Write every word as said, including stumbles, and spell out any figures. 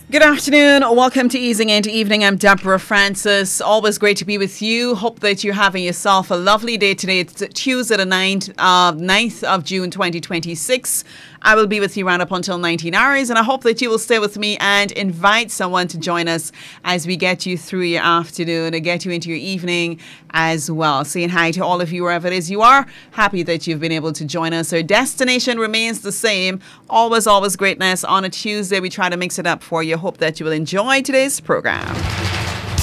Good afternoon. Welcome to Easing Into Evening. I'm Deborah Francis. Always great to be with you. Hope that you're having yourself a lovely day today. It's Tuesday the ninth, uh, ninth of June twenty twenty-six. I will be with you round up until nineteen hours, and I hope that you will stay with me and invite someone to join us as we get you through your afternoon and get you into your evening as well. Saying hi to all of you wherever it is you are. Happy that you've been able to join us. Our destination remains the same. Always, always greatness. On a Tuesday, we try to mix it up for you. Hope that you will enjoy today's program.